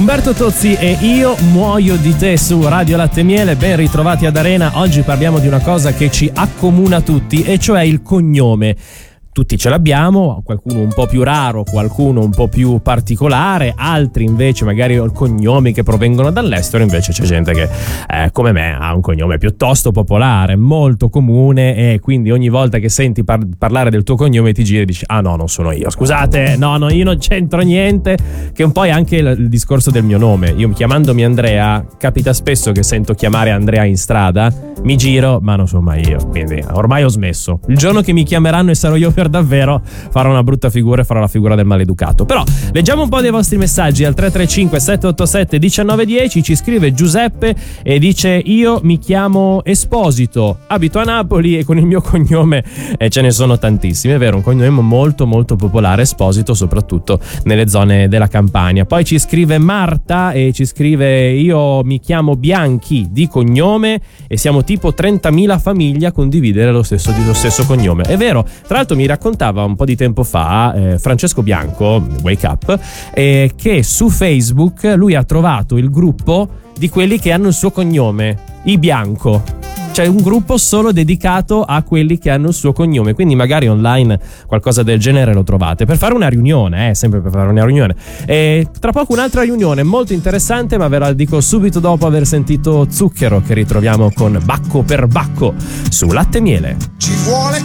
Umberto Tozzi e Io muoio di te su Radio Latte Miele. Ben ritrovati ad Arena. Oggi parliamo di una cosa che ci accomuna tutti, e cioè il cognome. Tutti ce l'abbiamo, qualcuno un po' più raro, qualcuno un po' più particolare, altri invece magari cognomi che provengono dall'estero. Invece c'è gente che come me ha un cognome piuttosto popolare, molto comune, e quindi ogni volta che senti parlare del tuo cognome ti giri e dici: ah no, non sono io, scusate, no, io non c'entro niente. Che un po' è anche il discorso del mio nome. Io, chiamandomi Andrea, capita spesso che sento chiamare Andrea in strada, mi giro, ma non sono mai io, quindi ormai ho smesso. Il giorno che mi chiameranno e sarò io per davvero, farò una brutta figura e farò la figura del maleducato. Però leggiamo un po' dei vostri messaggi al 335 787 1910. Ci scrive Giuseppe e dice: io mi chiamo Esposito, abito a Napoli e con il mio cognome ce ne sono tantissimi. È vero, un cognome molto molto popolare, Esposito, soprattutto nelle zone della Campania. Poi ci scrive Marta e ci scrive: io mi chiamo Bianchi di cognome e siamo tipo 30.000 famiglie a condividere lo stesso cognome. È vero, tra l'altro mi raccontava un po' di tempo fa Francesco Bianco, Wake Up, che su Facebook lui ha trovato il gruppo di quelli che hanno il suo cognome, i Bianco. C'è un gruppo solo dedicato a quelli che hanno il suo cognome, quindi magari online qualcosa del genere lo trovate per fare una riunione, sempre per fare una riunione. E tra poco un'altra riunione molto interessante, ma ve la dico subito dopo aver sentito Zucchero, che ritroviamo con Bacco per Bacco su Latte Miele. Ci vuole